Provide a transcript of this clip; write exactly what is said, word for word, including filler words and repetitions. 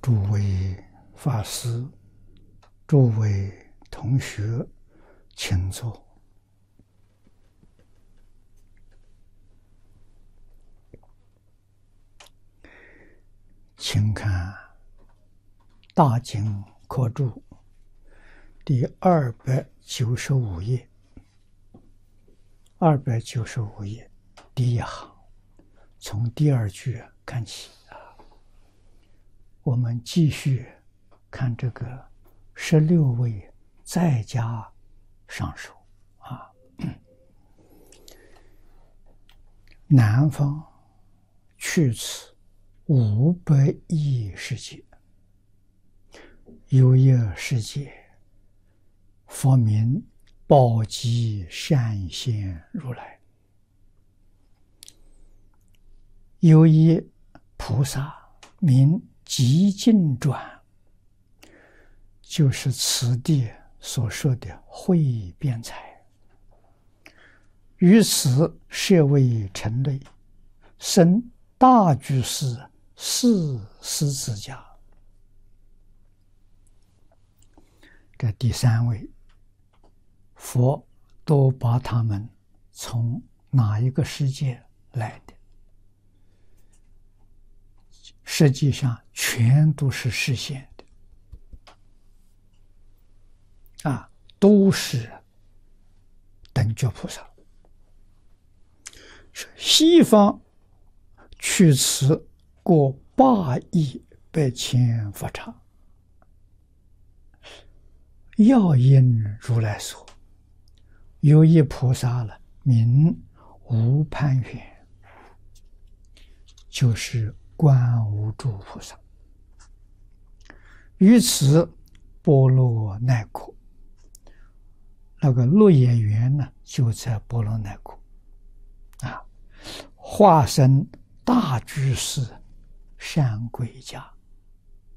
诸位法师、诸位同学，请坐。请看《大经科注》第二百九十五页，二百九十五页第一行，从第二句看起啊。我们继续看这个十六位在家上首啊。南方去此五百亿世界，有一世界，佛名宝积善现如来，有一菩萨名极尽转，就是此地所说的慧辩才，于此设为尘类，生大居士四师子家。这第三位，佛都把他们从哪一个世界来的？实际上全都是实现的啊，都是等觉菩萨。西方去此过八亿百千佛刹，要因如来所，有一菩萨了，名无攀缘，就是观无住菩萨。于此波罗奈国，那个鹿野园呢，就在波罗奈国啊，化身大居士善贵家。